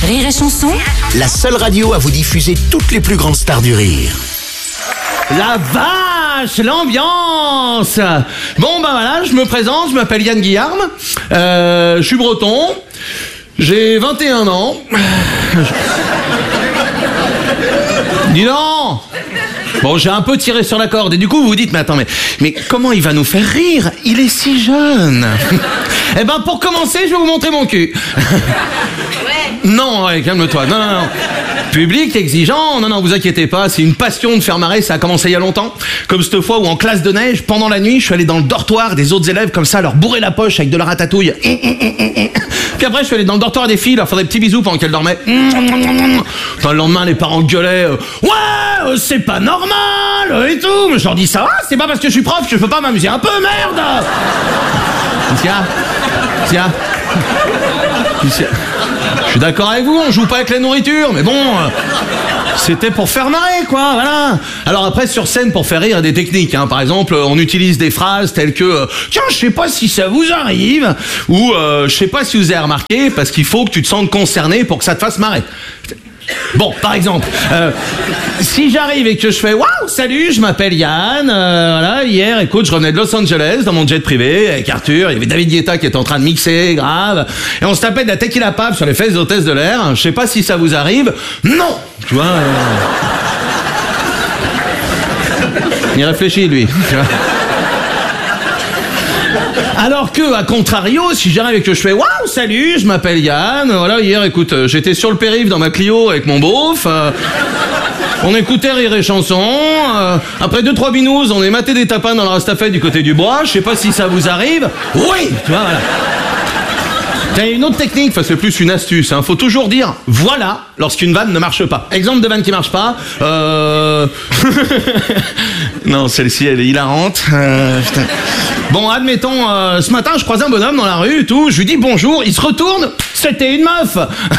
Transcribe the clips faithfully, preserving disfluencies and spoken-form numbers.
Rire et Chanson, La seule radio à vous diffuser toutes les plus grandes stars du rire. La vache, l'ambiance. Bon bah voilà, je me présente, je m'appelle Yann Guillarme, euh, je suis breton, j'ai vingt et un ans. Dis donc. Bon, j'ai un peu tiré sur la corde et du coup vous vous dites mais attends mais mais comment il va nous faire rire? Il est si jeune. Eh ben pour commencer, je vais vous montrer mon cul. Non, ouais, calme-toi. Non, non, non. Public exigeant, non, non, vous inquiétez pas, c'est une passion de faire marrer, ça a commencé il y a longtemps. Comme cette fois où en classe de neige, pendant la nuit, je suis allé dans le dortoir des autres élèves comme ça, leur bourrer la poche avec de la ratatouille. Puis après, je suis allé dans le dortoir des filles, leur faire des petits bisous pendant qu'elles dormaient. Enfin, le lendemain, les parents gueulaient euh, « Ouais, euh, c'est pas normal !» et tout. Mais je leur dis « Ça va, c'est pas parce que je suis prof que je peux pas m'amuser un peu, merde !» Tiens, tiens. Je suis d'accord avec vous, on joue pas avec la nourriture, mais bon, euh, c'était pour faire marrer, quoi, voilà. Alors après, sur scène, pour faire rire, il y a des techniques, hein. Par exemple, on utilise des phrases telles que euh, « Tiens, je sais pas si ça vous arrive » ou euh, « Je sais pas si vous avez remarqué » parce qu'il faut que tu te sentes concerné pour que ça te fasse marrer. Bon, par exemple, euh, si j'arrive et que je fais « Waouh, salut, je m'appelle Yann, euh, voilà, hier, écoute, je revenais de Los Angeles dans mon jet privé avec Arthur, il y avait David Guetta qui était en train de mixer, grave, et on se tapait de la tequila pape sur les fesses des hôtesses de l'air, je sais pas si ça vous arrive, non, tu vois, euh... il réfléchit, lui, tu vois. Alors que, à contrario, si j'arrive et que je fais « Waouh, salut, je m'appelle Yann, voilà, hier, écoute, euh, j'étais sur le périph' dans ma Clio avec mon beauf, euh, on écoutait Rire et Chanson, euh, après deux, trois binous, on est maté des tapins dans le rastafette du côté du bois, je sais pas si ça vous arrive, oui, tu vois, voilà. » Il y a une autre technique, enfin c'est plus une astuce, hein. Faut toujours dire « voilà » lorsqu'une vanne ne marche pas. Exemple de vanne qui marche pas, euh... non, celle-ci, elle est hilarante. Euh, putain. Bon, admettons, euh, ce matin, je croise un bonhomme dans la rue et tout, je lui dis bonjour, il se retourne, c'était une meuf.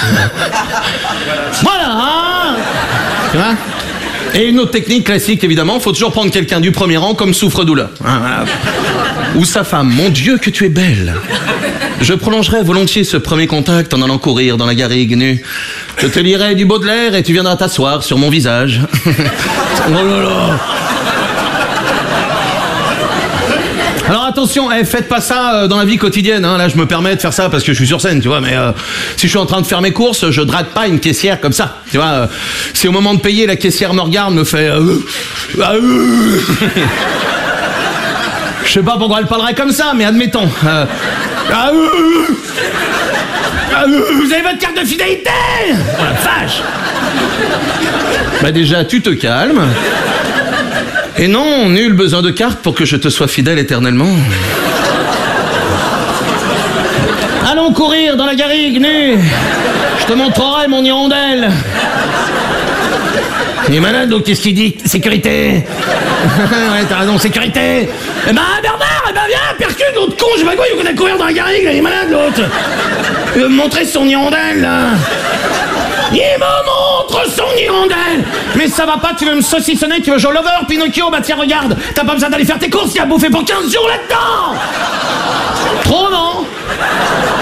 Voilà, hein. Tu vois ? Et une autre technique classique, évidemment, faut toujours prendre quelqu'un du premier rang comme souffre-douleur. Hein, voilà. Ou sa femme, mon Dieu que tu es belle. Je prolongerai volontiers ce premier contact en allant courir dans la garrigue nue. Je te lirai du Baudelaire et tu viendras t'asseoir sur mon visage. Oh là là. Alors attention, eh, faites pas ça euh, dans la vie quotidienne, hein. Là je me permets de faire ça parce que je suis sur scène, tu vois, mais euh, si je suis en train de faire mes courses, je drague pas une caissière comme ça, tu vois. Euh, si au moment de payer, la caissière me regarde, me fait... Euh, euh, je sais pas pourquoi elle parlerait comme ça, mais admettons. Euh, euh, euh, vous avez votre carte de fidélité? Oh la vache. Bah déjà, tu te calmes. Et non, nul besoin de carte pour que je te sois fidèle éternellement. Allons courir dans la garrigue nue. Je te montrerai mon hirondelle. Il est malade, donc qu'est-ce qu'il dit? Sécurité. Ouais, t'as raison, sécurité. Eh ben, Bernard, eh ben viens, percute, l'autre con, je sais pas quoi, il faut qu'on aille courir dans la garrigue, là, il est malade, l'autre. Il veut me montrer son hirondelle, là. Il me montre son hirondelle. Mais ça va pas, tu veux me saucissonner, tu veux jouer lover, Pinocchio? Bah tiens, regarde, t'as pas besoin d'aller faire tes courses, il y a bouffé pour quinze jours là-dedans. Trop, non?